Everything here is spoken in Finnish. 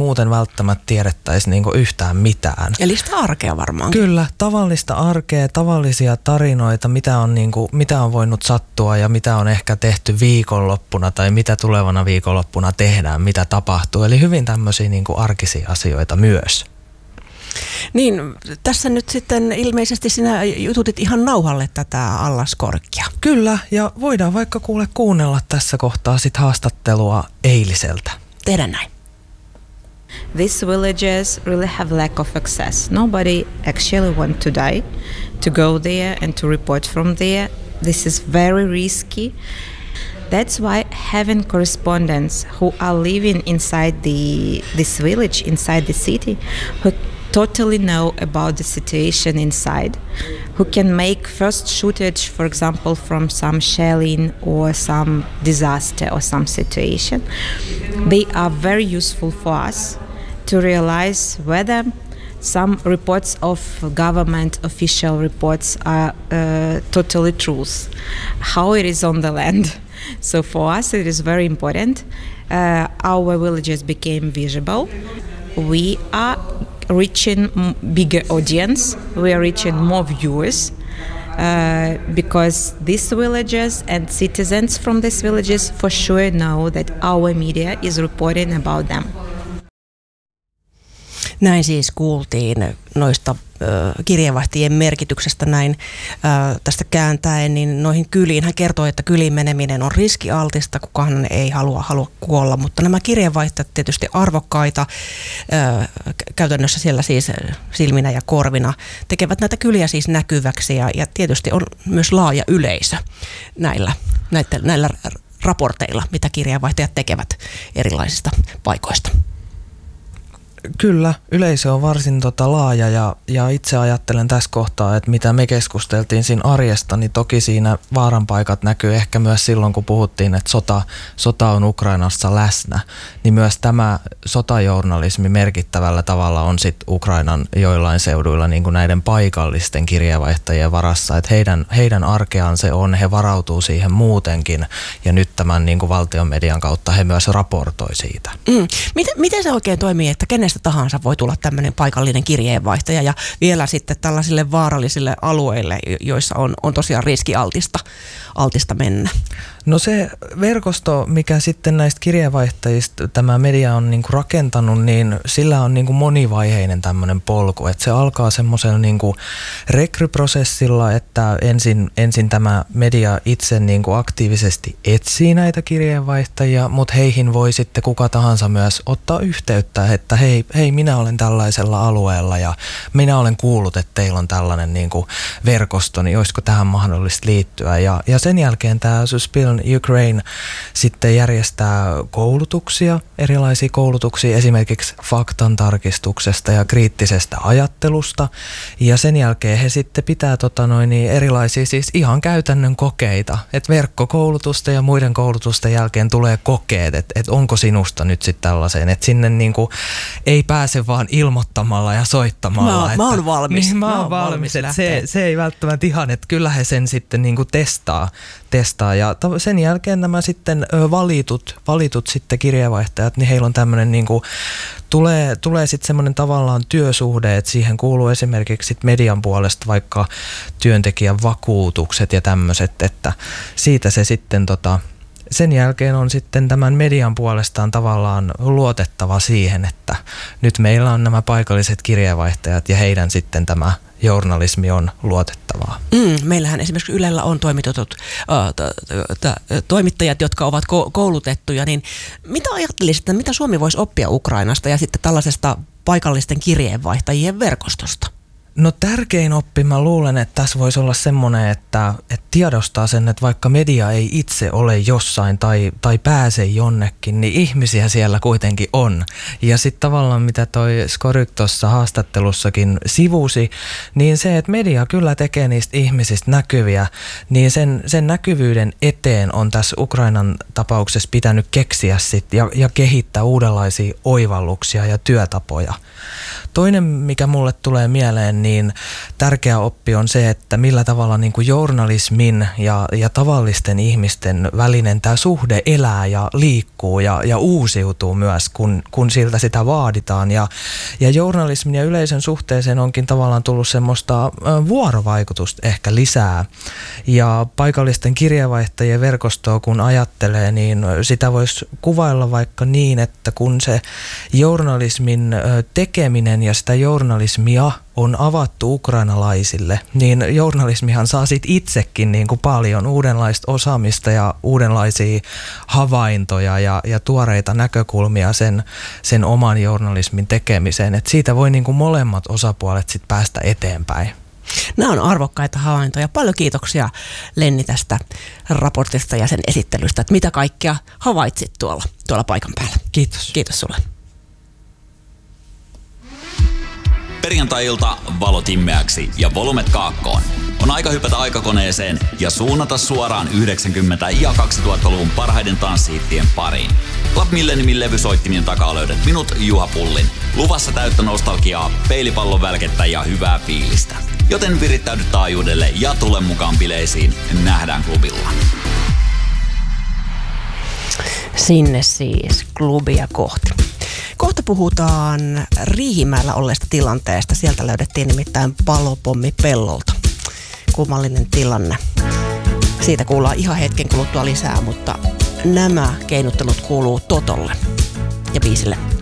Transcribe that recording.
muuten välttämättä tiedettäisi niin kuin yhtään mitään. Eli sitä arkea varmaan. Kyllä, tavallista arkea, tavallisia tarinoita, mitä on voinut sattua ja mitä on ehkä tehty viikonloppuna tai mitä tulevana viikonloppuna tehdään, mitä tapahtuu. Eli hyvin tämmöisiä niin kuin arkisia asioita myös. Niin, tässä nyt sitten ilmeisesti sinä jututit ihan nauhalle tätä Allaskorkia. Kyllä, ja voidaan vaikka kuunnella tässä kohtaa sit haastattelua eiliseltä. Tehdään näin. These villages really have lack of access. Nobody actually want to die, to go there and to report from there. This is very risky. That's why having correspondents who are living inside this village, inside the city, who totally know about the situation inside, who can make first shootage, for example, from some shelling or some disaster or some situation. They are very useful for us to realize whether some reports of government official reports are totally truth, how it is on the land. So for us it is very important. Our villages became visible. We are reaching bigger audience. We are reaching more viewers because these villages and citizens from these villages for sure know that our media is reporting about them. Näin siis kuultiin noista kirjeenvaihtajien merkityksestä näin tästä kääntäen, niin noihin kyliin. Hän kertoi, että kyliin meneminen on riskialtista, kukaan ei halua kuolla, mutta nämä kirjeenvaihtajat tietysti arvokkaita, käytännössä siellä siis silminä ja korvina, tekevät näitä kyliä siis näkyväksi ja tietysti on myös laaja yleisö näillä raporteilla, mitä kirjeenvaihtajat tekevät erilaisista paikoista. Kyllä, yleisö on varsin laaja ja itse ajattelen tässä kohtaa, että mitä me keskusteltiin siinä arjesta, niin toki siinä vaaranpaikat näkyy ehkä myös silloin, kun puhuttiin, että sota on Ukrainassa läsnä, niin myös tämä sotajournalismi merkittävällä tavalla on sitten Ukrainan joillain seuduilla niin kuin näiden paikallisten kirjeenvaihtajien varassa, että heidän arkeaan se on, he varautuu siihen muutenkin ja nyt tämän niin kuin valtion median kautta he myös raportoi siitä. Miten se oikein toimii, että kenestä tahansa voi tulla tämmöinen paikallinen kirjeenvaihtaja ja vielä sitten tällaisille vaarallisille alueille, joissa on tosiaan riskialtista mennä? No se verkosto, mikä sitten näistä kirjeenvaihtajista tämä media on niinku rakentanut, niin sillä on niinku monivaiheinen tämmöinen polku. Että se alkaa semmoisella niinku rekryprosessilla, että ensin tämä media itse niinku aktiivisesti etsii näitä kirjeenvaihtajia, mutta heihin voi sitten kuka tahansa myös ottaa yhteyttä, että hei minä olen tällaisella alueella ja minä olen kuullut, että teillä on tällainen niinku verkosto, niin olisiko tähän mahdollista liittyä. Ja sen jälkeen tämä Suspicion Ukraine sitten järjestää koulutuksia, erilaisia koulutuksia esimerkiksi faktan tarkistuksesta ja kriittisestä ajattelusta. Ja sen jälkeen he sitten pitää erilaisia siis ihan käytännön kokeita. Että verkkokoulutusta ja muiden koulutusten jälkeen tulee kokeet, että onko sinusta nyt sitten tällaiseen. Että sinne niinku ei pääse vaan ilmoittamalla ja soittamalla. Mä oon valmis. Niin, mä oon valmis. Se ei välttämättä ihan, että kyllä he sen sitten niinku testaa. Ja sen jälkeen nämä sitten valitut sitten kirjeenvaihtajat, niin heillä on tämmöinen niinku, tulee sitten semmoinen tavallaan työsuhde, että siihen kuuluu esimerkiksi sit median puolesta vaikka työntekijän vakuutukset ja tämmöiset, että siitä se sitten sen jälkeen on sitten tämän median puolestaan tavallaan luotettava siihen, että nyt meillä on nämä paikalliset kirjeenvaihtajat ja heidän sitten tämä journalismi on luotettavaa. Meillähän esimerkiksi Ylellä on toimitetut toimittajat, jotka ovat koulutettuja, niin mitä ajattelisit, että mitä Suomi voisi oppia Ukrainasta ja sitten tällaisesta paikallisten kirjeenvaihtajien verkostosta? No tärkein oppi, mä luulen, että tässä voisi olla semmoinen, että tiedostaa sen, että vaikka media ei itse ole jossain tai pääse jonnekin, niin ihmisiä siellä kuitenkin on. Ja sitten tavallaan mitä toi Skoryk tuossa haastattelussakin sivusi, niin se, että media kyllä tekee niistä ihmisistä näkyviä, niin sen näkyvyyden eteen on tässä Ukrainan tapauksessa pitänyt keksiä sit ja kehittää uudenlaisia oivalluksia ja työtapoja. Toinen, mikä mulle tulee mieleen, niin tärkeä oppi on se, että millä tavalla niin kuin journalismin ja tavallisten ihmisten välinen tämä suhde elää ja liikkuu ja uusiutuu myös, kun siltä sitä vaaditaan. Ja journalismin ja yleisön suhteeseen onkin tavallaan tullut semmoista vuorovaikutusta ehkä lisää. Ja paikallisten kirjeenvaihtajien verkostoa kun ajattelee, niin sitä voisi kuvailla vaikka niin, että kun se journalismin tekeminen ja sitä journalismia on avattu ukrainalaisille, niin journalismihan saa sit itsekin niin kuin paljon uudenlaista osaamista ja uudenlaisia havaintoja ja tuoreita näkökulmia sen oman journalismin tekemiseen. Et siitä voi niin kuin molemmat osapuolet sit päästä eteenpäin. Nämä on arvokkaita havaintoja. Paljon kiitoksia Lenni tästä raportista ja sen esittelystä, että mitä kaikkea havaitsit tuolla paikan päällä. Kiitos. Kiitos sulle. Perjantai-ilta valot immeäksi ja volumet kaakkoon. On aika hypätä aikakoneeseen ja suunnata suoraan 90- ja 2000-luvun parhaiden tanssihittien pariin. Club Milleniumin levysoittimien takaa löydät minut, Juha Pullin. Luvassa täyttä nostalgiaa, peilipallon välkettä ja hyvää fiilistä. Joten virittäydy taajuudelle ja tule mukaan bileisiin. Nähdään klubilla. Sinne siis klubia kohti. Kohta puhutaan Riihimäellä olleesta tilanteesta. Sieltä löydettiin nimittäin palopommi pellolta. Kummallinen tilanne. Siitä kuullaan ihan hetken kuluttua lisää, mutta nämä keinuttelut kuuluu Totolle ja biisille